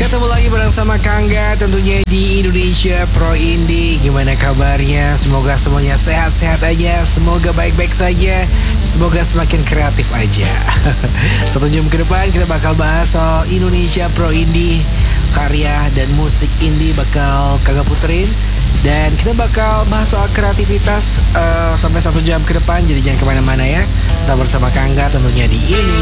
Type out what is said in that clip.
ketemu lagi bareng sama Kangga tentunya di Indonesia Pro Indie. Gimana kabarnya? Semoga semuanya sehat-sehat aja. Semoga baik-baik saja. Semoga semakin kreatif aja. 1 jam ke depan kita bakal bahas soal Indonesia Pro Indie. Karya dan musik indie bakal Kangga puterin. Dan kita bakal bahas soal kreativitas sampai 1 jam ke depan. Jadi jangan kemana-mana ya. Tetap bersama Kangga tentunya di Indonesia